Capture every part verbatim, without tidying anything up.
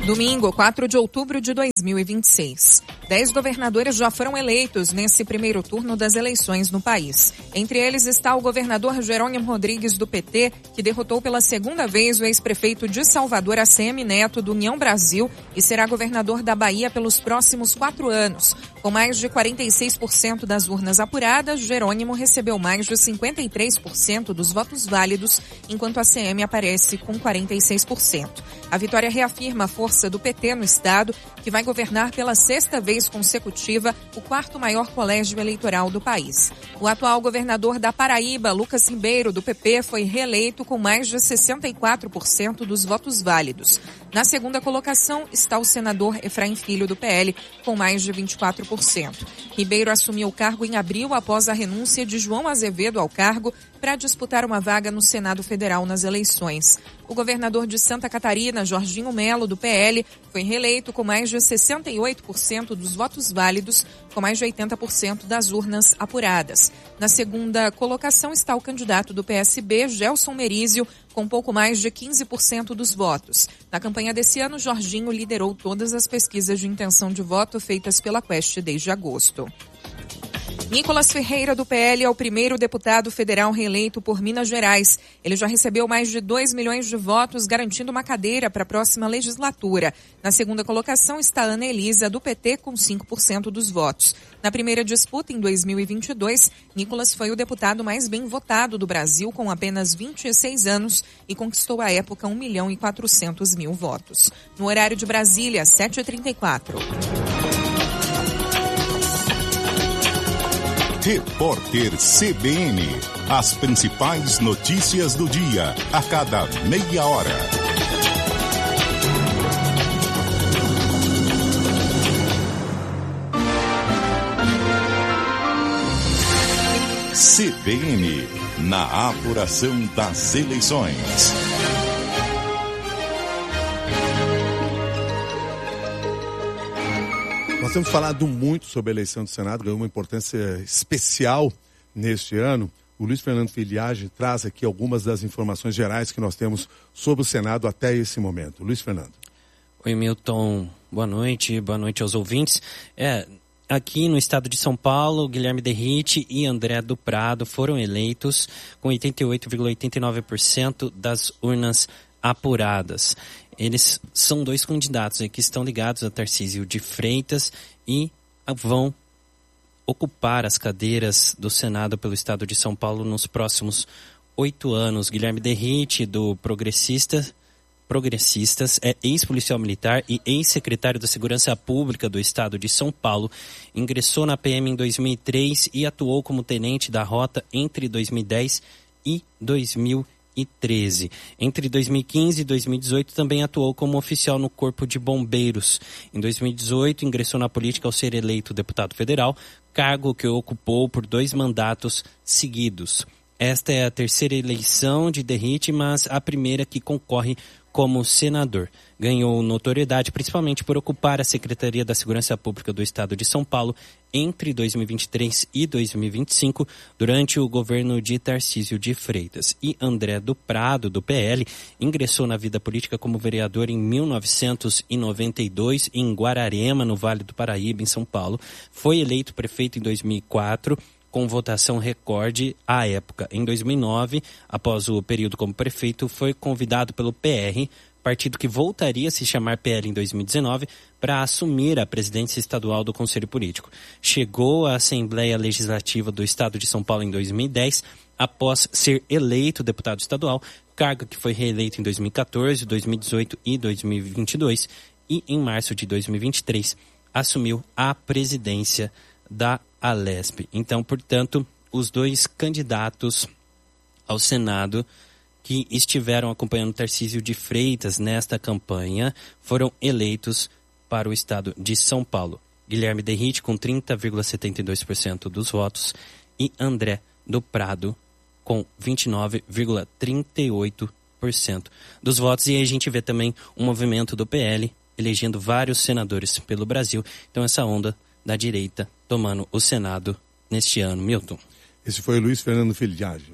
Domingo, quatro de outubro de dois mil e vinte e seis. Dez governadores já foram eleitos nesse primeiro turno das eleições no país. Entre eles está o governador Jerônimo Rodrigues, do P T, que derrotou pela segunda vez o ex-prefeito de Salvador, A C M Neto, do União Brasil, e será governador da Bahia pelos próximos quatro anos. Com mais de quarenta e seis por cento das urnas apuradas, Jerônimo recebeu mais de cinquenta e três por cento dos votos válidos, enquanto a A C M aparece com quarenta e seis por cento. A vitória reafirma a força do P T no estado, que vai governar pela sexta vez consecutiva o quarto maior colégio eleitoral do país. O atual governador da Paraíba, Lucas Ribeiro, do P P, foi reeleito com mais de sessenta e quatro por cento dos votos válidos. Na segunda colocação está o senador Efraim Filho, do P L, com mais de vinte e quatro por cento. Ribeiro assumiu o cargo em abril após a renúncia de João Azevedo ao cargo para disputar uma vaga no Senado Federal nas eleições. O governador de Santa Catarina, Jorginho Melo, do P L, foi reeleito com mais de sessenta e oito por cento dos votos válidos, com mais de oitenta por cento das urnas apuradas. Na segunda colocação está o candidato do P S B, Gelson Merizio, com pouco mais de quinze por cento dos votos. Na campanha desse ano, Jorginho liderou todas as pesquisas de intenção de voto feitas pela Quest desde agosto. Nicolas Ferreira, do P L, é o primeiro deputado federal reeleito por Minas Gerais. Ele já recebeu mais de dois milhões de votos, garantindo uma cadeira para a próxima legislatura. Na segunda colocação está Ana Elisa, do P T, com cinco por cento dos votos. Na primeira disputa, em dois mil e vinte e dois, Nicolas foi o deputado mais bem votado do Brasil, com apenas vinte e seis anos, e conquistou à época um milhão e quatrocentos mil votos. No horário de Brasília, sete e trinta e quatro. Repórter C B N. As principais notícias do dia, a cada meia hora. C B N, na apuração das eleições. Nós temos falado muito sobre a eleição do Senado, ganhou uma importância especial neste ano. O Luiz Fernando Filiage traz aqui algumas das informações gerais que nós temos sobre o Senado até esse momento. Luiz Fernando. Oi, Milton. Boa noite. Boa noite aos ouvintes. É, aqui no estado de São Paulo, Guilherme Derrite e André do Prado foram eleitos com oitenta e oito vírgula oitenta e nove por cento das urnas apuradas. Eles são dois candidatos que estão ligados a Tarcísio de Freitas e vão ocupar as cadeiras do Senado pelo estado de São Paulo nos próximos oito anos. Guilherme Derrite, do Progressista, Progressistas, é ex-policial militar e ex-secretário da Segurança Pública do estado de São Paulo. Ingressou na P M em dois mil e três e atuou como tenente da rota entre dois mil e dez e dois mil e treze. Entre dois mil e quinze e dois mil e dezoito também atuou como oficial no Corpo de Bombeiros. Em dois mil e dezoito ingressou na política ao ser eleito deputado federal, cargo que ocupou por dois mandatos seguidos. Esta é a terceira eleição de Derrite, mas a primeira que concorre como senador. Ganhou notoriedade principalmente por ocupar a Secretaria da Segurança Pública do Estado de São Paulo entre dois mil e vinte e três e dois mil e vinte e cinco, durante o governo de Tarcísio de Freitas. E André do Prado, do P L, ingressou na vida política como vereador em mil novecentos e noventa e dois, em Guararema, no Vale do Paraíba, em São Paulo. Foi eleito prefeito em dois mil e quatro, com votação recorde à época. Em dois mil e nove, após o período como prefeito, foi convidado pelo P R, partido que voltaria a se chamar P L em dois mil e dezenove, para assumir a presidência estadual do Conselho Político. Chegou à Assembleia Legislativa do Estado de São Paulo em dois mil e dez, após ser eleito deputado estadual, cargo que foi reeleito em dois mil e quatorze, dois mil e dezoito e dois mil e vinte e dois, e em março de dois mil e vinte e três assumiu a presidência da Alesp. Então, portanto, os dois candidatos ao Senado que estiveram acompanhando Tarcísio de Freitas nesta campanha foram eleitos para o estado de São Paulo. Guilherme Derrite com trinta vírgula setenta e dois por cento dos votos e André do Prado com vinte e nove vírgula trinta e oito por cento dos votos. E aí a gente vê também um movimento do P L elegendo vários senadores pelo Brasil. Então essa onda da direita tomando o Senado neste ano. Milton. Esse foi o Luiz Fernando Filiage.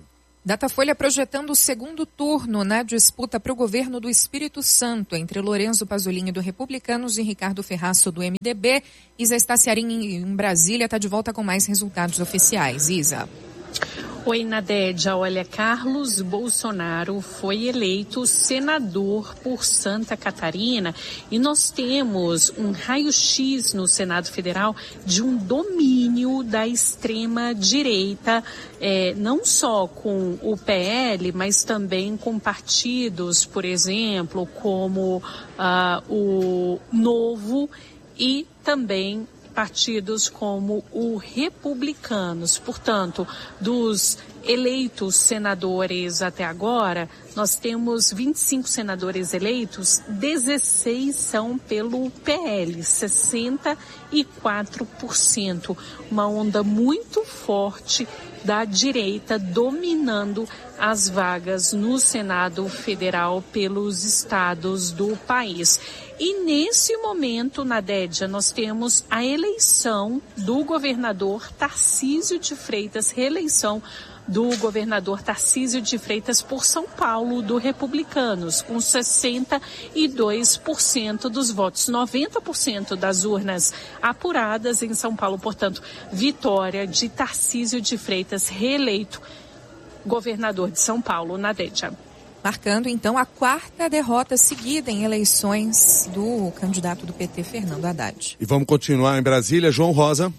Datafolha projetando o segundo turno na disputa para o governo do Espírito Santo entre Lorenzo Pasolini do Republicanos e Ricardo Ferraço do M D B. Isa Estaciarim em Brasília está de volta com mais resultados oficiais. Isa. Oi, Nadédia. Olha, Carlos Bolsonaro foi eleito senador por Santa Catarina e nós temos um raio-x no Senado Federal de um domínio da extrema-direita, eh, não só com o P L, mas também com partidos, por exemplo, como ah, o Novo e também partidos como o Republicanos. Portanto, dos eleitos senadores até agora, nós temos vinte e cinco senadores eleitos, dezesseis são pelo P L, sessenta e quatro por cento. Uma onda muito forte da direita dominando as vagas no Senado Federal pelos estados do país. E nesse momento, Nadédia, nós temos a eleição do governador Tarcísio de Freitas, reeleição do governador Tarcísio de Freitas por São Paulo, do Republicanos, com sessenta e dois por cento dos votos, noventa por cento das urnas apuradas em São Paulo. Portanto, vitória de Tarcísio de Freitas, reeleito governador de São Paulo, Nadédia. Marcando, então, a quarta derrota seguida em eleições do candidato do P T, Fernando Haddad. E vamos continuar em Brasília, João Rosa.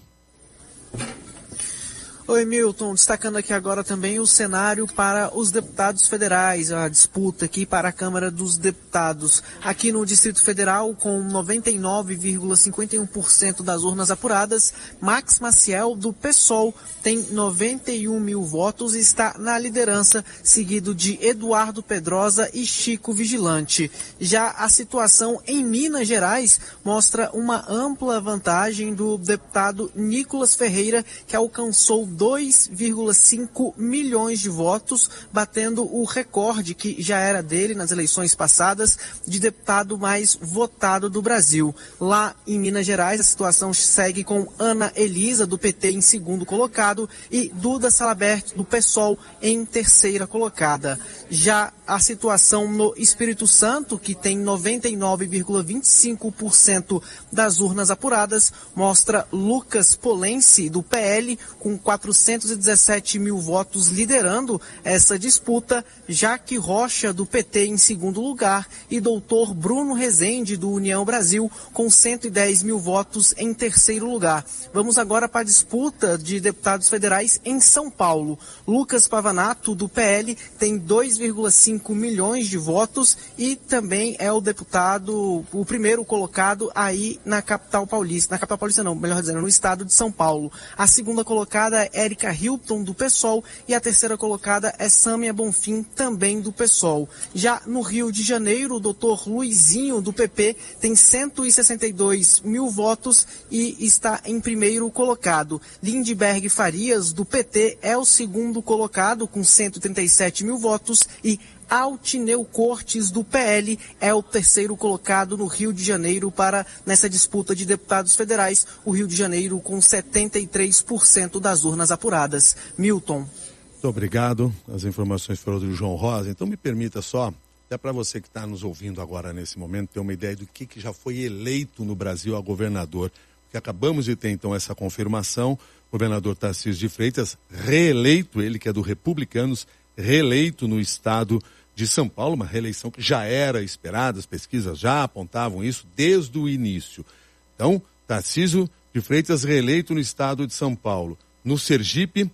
Oi, Milton, destacando aqui agora também o cenário para os deputados federais, a disputa aqui para a Câmara dos Deputados. Aqui no Distrito Federal, com noventa e nove vírgula cinquenta e um por cento das urnas apuradas, Max Maciel, do PSOL, tem noventa e um mil votos e está na liderança, seguido de Eduardo Pedrosa e Chico Vigilante. Já a situação em Minas Gerais mostra uma ampla vantagem do deputado Nicolas Ferreira, que alcançou dois vírgula cinco milhões de votos, batendo o recorde que já era dele nas eleições passadas de deputado mais votado do Brasil. Lá em Minas Gerais, a situação segue com Ana Elisa, do P T, em segundo colocado e Duda Salabert, do PSOL, em terceira colocada. Já a situação no Espírito Santo, que tem noventa e nove vírgula vinte e cinco por cento das urnas apuradas, mostra Lucas Polense, do P L, com quatrocentos e dezessete mil votos liderando essa disputa, Jaque Rocha, do P T, em segundo lugar, e doutor Bruno Rezende, do União Brasil, com cento e dez mil votos em terceiro lugar. Vamos agora para a disputa de deputados federais em São Paulo. Lucas Pavanato, do P L, tem dois vírgula cinco milhões de votos e também é o deputado, o primeiro colocado aí na capital paulista, na capital paulista não, melhor dizendo, no estado de São Paulo. A segunda colocada é Érica Hilton, do PSOL, e a terceira colocada é Sâmia Bonfim, também do PSOL. Já no Rio de Janeiro, o doutor Luizinho, do P P, tem cento e sessenta e dois mil votos e está em primeiro colocado. Lindbergh Farias, do P T, é o segundo colocado, com cento e trinta e sete mil votos, e Altineu Cortes, do P L, é o terceiro colocado no Rio de Janeiro para nessa disputa de deputados federais, o Rio de Janeiro com setenta e três por cento das urnas apuradas. Milton. Muito obrigado. As informações foram do João Rosa. Então me permita só, até para você que está nos ouvindo agora nesse momento, ter uma ideia do que, que já foi eleito no Brasil a governador. Porque acabamos de ter então essa confirmação, o governador Tarcísio de Freitas, reeleito, ele que é do Republicanos, reeleito no estado de São Paulo, uma reeleição que já era esperada, as pesquisas já apontavam isso desde o início. Então, Tarcísio de Freitas reeleito no estado de São Paulo. No Sergipe,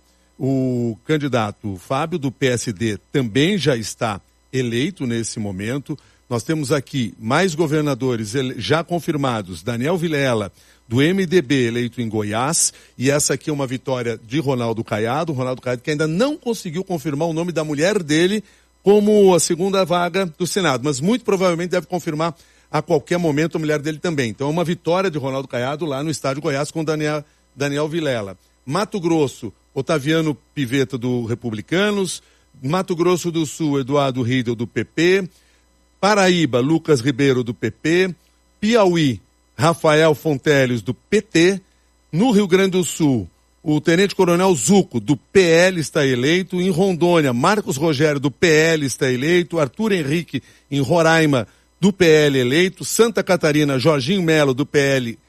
o candidato Fábio, do P S D, também já está eleito nesse momento. Nós temos aqui mais governadores já confirmados, Daniel Vilela, do M D B, eleito em Goiás, e essa aqui é uma vitória de Ronaldo Caiado, Ronaldo Caiado que ainda não conseguiu confirmar o nome da mulher dele como a segunda vaga do Senado, mas muito provavelmente deve confirmar a qualquer momento a mulher dele também. Então é uma vitória de Ronaldo Caiado lá no estado de Goiás com Daniel, Daniel Vilela. Mato Grosso, Otaviano Pivetta, do Republicanos. Mato Grosso do Sul, Eduardo Riedel, do P P. Paraíba, Lucas Ribeiro, do P P. Piauí, Rafael Fonteles, do P T. No Rio Grande do Sul, O tenente-coronel Zuco, do P L, está eleito. Em Rondônia, Marcos Rogério, do P L, está eleito. Arthur Henrique, em Roraima, do P L, eleito. Santa Catarina, Jorginho Melo, do P L,